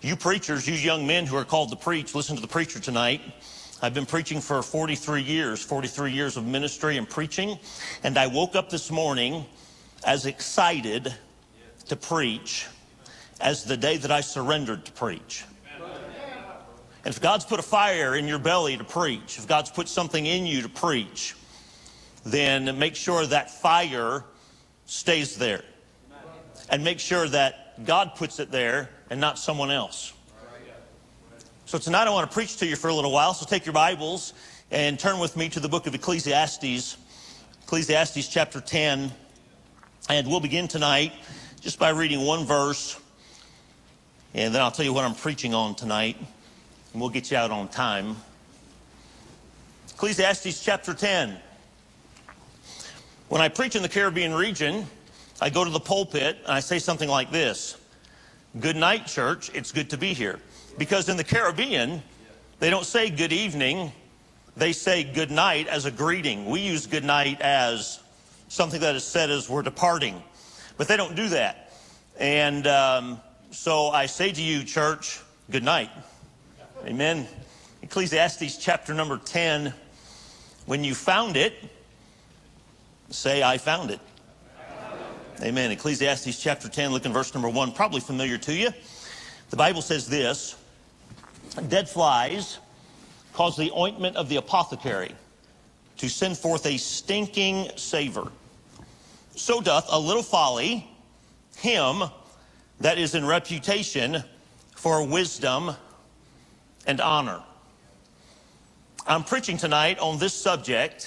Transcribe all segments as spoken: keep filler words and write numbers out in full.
You preachers, you young men who are called to preach, listen to the preacher tonight. I've been preaching for forty-three years, forty-three years of ministry and preaching. And I woke up this morning as excited to preach as the day that I surrendered to preach. And if God's put a fire in your belly to preach, if God's put something in you to preach, then make sure that fire stays there. And make sure that God puts it there and not someone else. So tonight I want to preach to you for a little while. So take your Bibles and turn with me to the book of Ecclesiastes, Ecclesiastes chapter ten. And we'll begin tonight just by reading one verse. And then I'll tell you what I'm preaching on tonight. And we'll get you out on time. Ecclesiastes chapter ten. When I preach in the Caribbean region, I go to the pulpit and I say something like this: "Good night, church. It's good to be here." Because in the Caribbean, they don't say good evening. They say good night as a greeting. We use good night as something that is said as we're departing. But they don't do that. And um, so I say to you, church, good night. Amen. Ecclesiastes chapter number ten. When you found it, say, I found it. Amen. Ecclesiastes chapter ten, look in verse number one, probably familiar to you. The Bible says this: "Dead flies cause the ointment of the apothecary to send forth a stinking savor. So doth a little folly him that is in reputation for wisdom and honor." I'm preaching tonight on this subject.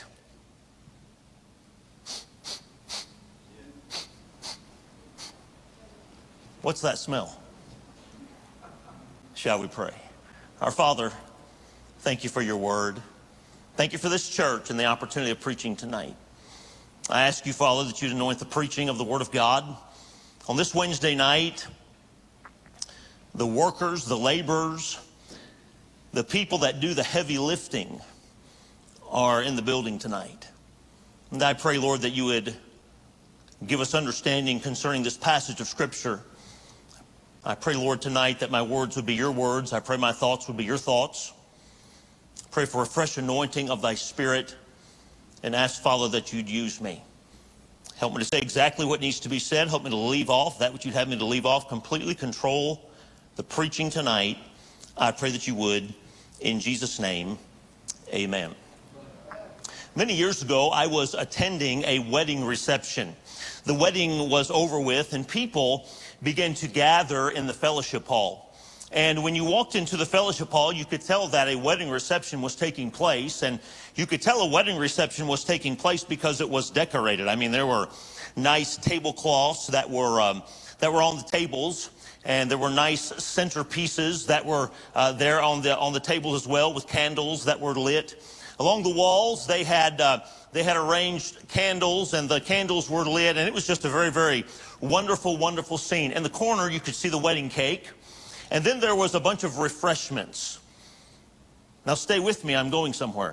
What's that smell? Shall we pray? Our Father, thank you for your word. Thank you for this church and the opportunity of preaching tonight. I ask you, Father, that you'd anoint the preaching of the word of God. On this Wednesday night, the workers, the laborers, the people that do the heavy lifting are in the building tonight. And I pray, Lord, that you would give us understanding concerning this passage of Scripture. I pray, Lord, tonight that my words would be your words. I pray my thoughts would be your thoughts. Pray for a fresh anointing of thy Spirit, and ask, Father, that you'd use me. Help me to say exactly what needs to be said. Help me to leave off that which you'd have me to leave off. Completely control the preaching tonight. I pray that you would. In Jesus' name, amen. Many years ago, I was attending a wedding reception. The wedding was over with, and people began to gather in the fellowship hall. And when you walked into the fellowship hall, you could tell that a wedding reception was taking place. And you could tell a wedding reception was taking place because it was decorated. I mean, there were nice tablecloths that were um, that were on the tables, and there were nice centerpieces that were uh, there on the on the table as well, with candles that were lit. Along the walls, they had uh, they had arranged candles, and the candles were lit, and it was just a very, very wonderful, wonderful scene. In the corner, you could see the wedding cake, and then there was a bunch of refreshments. Now, stay with me. I'm going somewhere.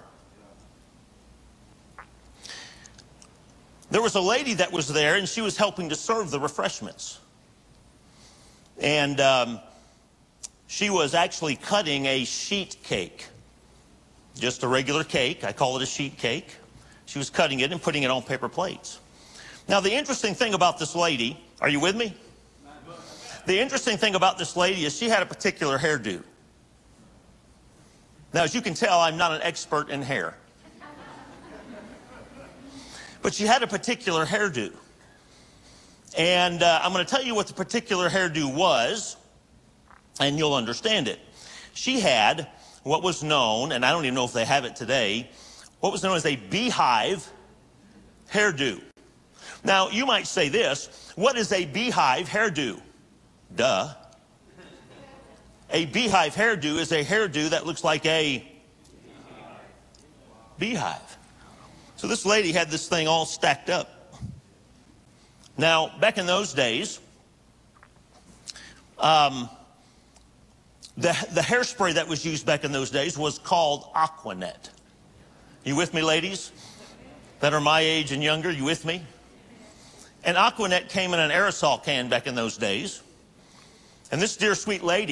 There was a lady that was there, and she was helping to serve the refreshments. And um, she was actually cutting a sheet cake. Just a regular cake. I call it a sheet cake. She was cutting it and putting it on paper plates. Now, the interesting thing about this lady, are you with me? The interesting thing about this lady is she had a particular hairdo. Now, as you can tell, I'm not an expert in hair. But she had a particular hairdo. And uh, I'm going to tell you what the particular hairdo was, and you'll understand it. She had what was known, and I don't even know if they have it today, what was known as a beehive hairdo. Now, you might say this: what is a beehive hairdo? Duh. A beehive hairdo is a hairdo that looks like a beehive. So this lady had this thing all stacked up. Now, back in those days, um, the, the hairspray that was used back in those days was called Aqua Net. You with me, ladies that are my age and younger? You with me? And Aqua Net came in an aerosol can back in those days. And this dear sweet lady